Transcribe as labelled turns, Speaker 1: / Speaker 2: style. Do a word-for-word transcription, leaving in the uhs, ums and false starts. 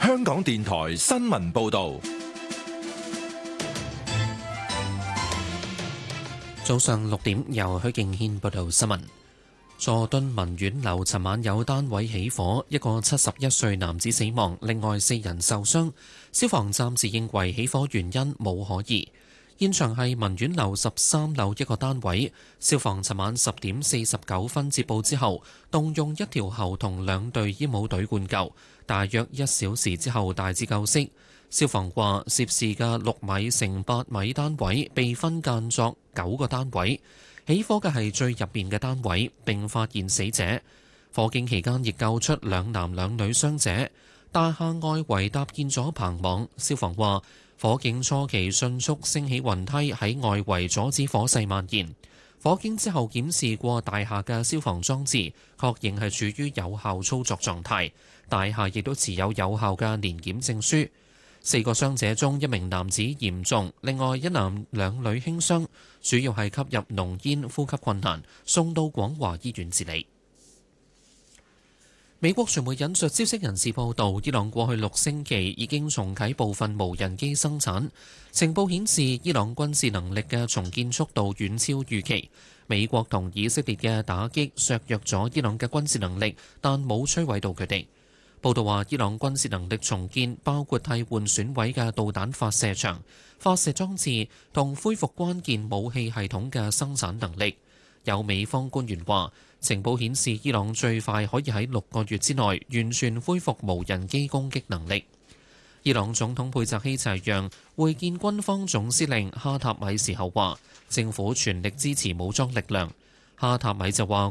Speaker 1: 香港電台新聞報道。
Speaker 2: 早上六點，由許敬軒報道新聞。佐敦文苑樓尋晚有單位起火，一個七十一歲男子死亡，另外四人受傷。消防暫時認為起火原因冇可疑。現場係文苑樓十三樓一個單位。消防尋晚十點四十九分接報之後，動用一條喉同兩隊煙霧隊灌救，大約一小時之後大致救熄。消防話，涉事嘅六米乘八米單位被分間作九個單位，起火嘅係最入面嘅單位，並發現死者。火警期間亦救出兩男兩女傷者。大廈外圍搭建咗棚網，消防話火警初期迅速升起雲梯喺外圍阻止火勢蔓延。火警之後檢視過大廈嘅消防裝置，確認係處於有效操作狀態。大廈亦都持有有效嘅年檢證書。四個傷者中，一名男子嚴重，另外一男兩女輕傷，主要係吸入濃煙、呼吸困難，送到廣華醫院治理。美國傳媒引述消息人士報道，伊朗過去六星期已經重啟部分無人機生產。情報顯示，伊朗軍事能力嘅重建速度遠超預期。美國同以色列嘅打擊削弱咗伊朗嘅軍事能力，但冇摧毀到佢哋。報道話，伊朗軍事能力重建包括替換損毀嘅導彈發射場、發射裝置同恢復關鍵武器系統嘅生產能力。有美方官員話，情報顯示伊朗最快可以喺六個月之內完全恢復無人機攻擊能力。伊朗總統佩澤希齊揚會見軍方總司令哈塔米時候話，政府全力支持武裝力量。哈塔米就話，